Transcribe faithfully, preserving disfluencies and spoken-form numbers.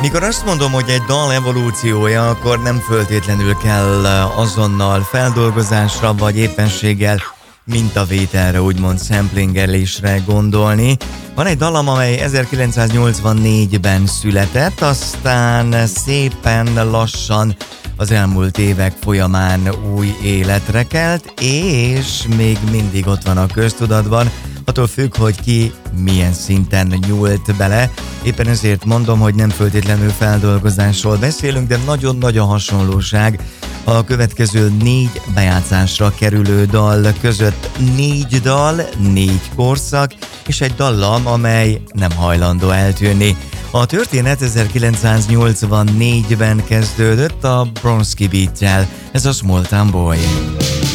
Mikor azt mondom, hogy egy dal evolúciója, akkor nem föltétlenül kell azonnal feldolgozásra, vagy éppenséggel mintavételre, úgymond samplingelésre gondolni. Van egy dallam, amely ezerkilencszáznyolcvannégyben született, aztán szépen lassan az elmúlt évek folyamán új életre kelt, és még mindig ott van a köztudatban, attól függ, hogy ki milyen szinten nyúlt bele. Éppen ezért mondom, hogy nem feltétlenül feldolgozásról beszélünk, de nagyon nagy a hasonlóság a következő négy bejátszásra kerülő dal között. Négy dal, négy korszak, és egy dallam, amely nem hajlandó eltűnni. A történet ezerkilencszáznyolcvannégyben kezdődött a Bronski Beattel, ez a Small Town Boy.